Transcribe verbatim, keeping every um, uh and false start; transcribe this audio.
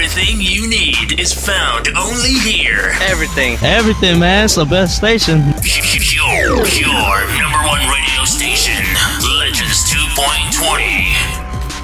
Everything you need is found only here. Everything. Everything, man. It's the best station. Your, your number one radio station, Legends two point twenty.